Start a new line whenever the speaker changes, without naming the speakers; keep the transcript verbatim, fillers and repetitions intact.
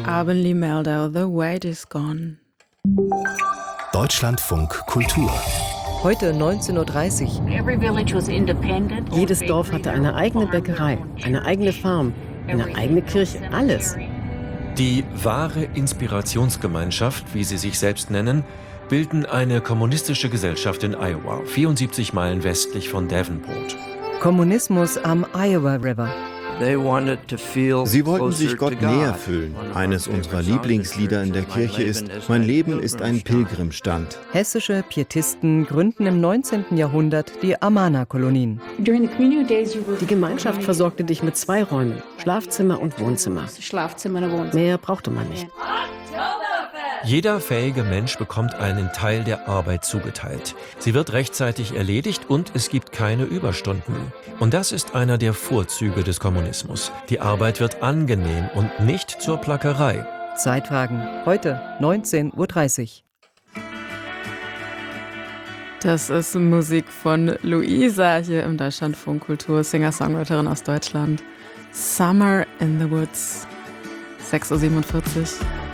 Abendly Meldow, The Wait is Gone.
Deutschlandfunk Kultur.
Heute neunzehn Uhr dreißig.
Jedes Dorf hatte eine eigene Bäckerei, eine eigene Farm, eine eigene Kirche, alles.
Die wahre Inspirationsgemeinschaft, wie sie sich selbst nennen, bilden eine kommunistische Gesellschaft in Iowa, vierundsiebzig Meilen westlich von Davenport.
Kommunismus am Iowa River.
Sie wollten sich Gott näher fühlen. Eines unserer Lieblingslieder in der Kirche ist „Mein Leben ist ein Pilgrimstand“.
Hessische Pietisten gründen im neunzehnten Jahrhundert die Amana-Kolonien.
Die Gemeinschaft versorgte dich mit zwei Räumen, Schlafzimmer und Wohnzimmer. Mehr brauchte man nicht.
Jeder fähige Mensch bekommt einen Teil der Arbeit zugeteilt. Sie wird rechtzeitig erledigt und es gibt keine Überstunden. Und das ist einer der Vorzüge des Kommunismus. Die Arbeit wird angenehm und nicht zur Plackerei.
Zeitfragen. Heute neunzehn Uhr dreißig.
Das ist Musik von Luisa hier im Deutschlandfunk Kultur, Singer-Songwriterin aus Deutschland. Summer in the Woods. sechs Uhr siebenundvierzig.